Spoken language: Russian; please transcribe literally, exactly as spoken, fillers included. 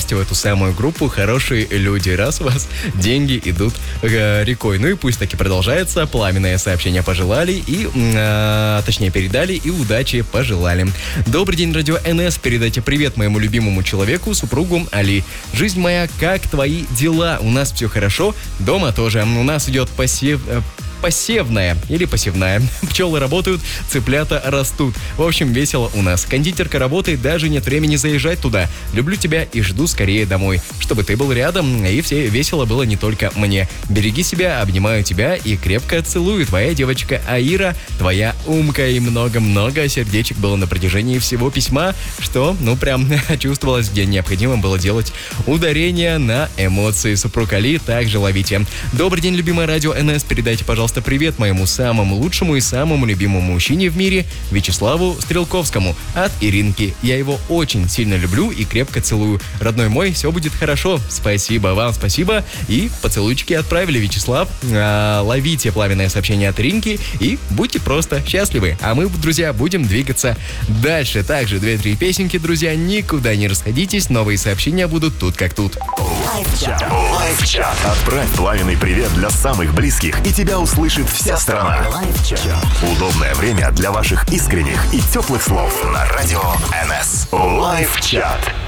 попасть в эту самую группу «Хорошие люди», раз у вас деньги идут э, рекой. Ну и пусть таки продолжается. Пламенное сообщение пожелали и, э, точнее, передали и удачи пожелали. Добрый день, радио эн эс. Передайте привет моему любимому человеку, супругу Али. Жизнь моя, как твои дела? У нас все хорошо, дома тоже. У нас идет посев... посевная или посевная. Пчелы работают, цыплята растут. В общем, весело у нас. Кондитерка работает, даже нет времени заезжать туда. Люблю тебя и жду скорее домой, чтобы ты был рядом, и все весело было не только мне. Береги себя, обнимаю тебя и крепко целую. Твоя девочка Аира, твоя умка. И много-много сердечек было на протяжении всего письма, что, ну, прям чувствовалось, где необходимо было делать ударение на эмоции. Супруг Али, также ловите. Добрый день, любимое радио эн эс. Передайте, пожалуйста, привет моему самому лучшему и самому любимому мужчине в мире, Вячеславу Стрелковскому, от Иринки. Я его очень сильно люблю и крепко целую. Родной мой, все будет хорошо. Спасибо вам, спасибо. И поцелуйчики отправили, Вячеслав. А, ловите пламенное сообщение от Иринки и будьте просто счастливы. А мы, друзья, будем двигаться дальше. Также две-три песенки, друзья, никуда не расходитесь. Новые сообщения будут тут как тут. Лайв-чат. Отправь пламенный привет для самых близких, и тебя услышит вся страна. Удобное время для ваших искренних и теплых слов на радио эн эс. Лайв-чат.